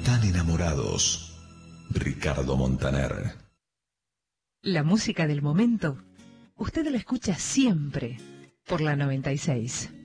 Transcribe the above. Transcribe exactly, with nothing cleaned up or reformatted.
están enamorados. Ricardo Montaner. La música del momento, usted la escucha siempre por la noventa y seis.